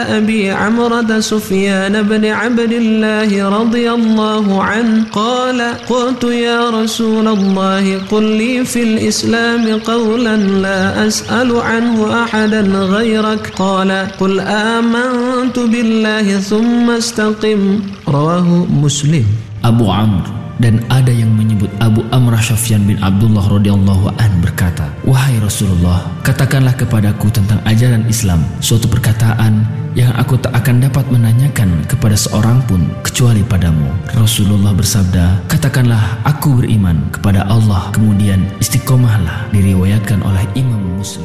أبي عمرة سفيان بن عبد الله رضي الله عنه قال قلت يا رسول الله قل لي في الإسلام قولا لا أسأل عنه أحدا غيرك قال قل آمنت بالله ثم استقم رواه مسلم. Abu Amr, dan ada yang menyebut Abu Amrah Sufyan bin Abdullah radhiyallahu an berkata, "Wahai Rasulullah, katakanlah kepadaku tentang ajaran Islam, suatu perkataan yang aku tak akan dapat menanyakan kepada seorang pun kecuali padamu." Rasulullah bersabda, "Katakanlah aku beriman kepada Allah, kemudian istiqomahlah." Diriwayatkan oleh Imam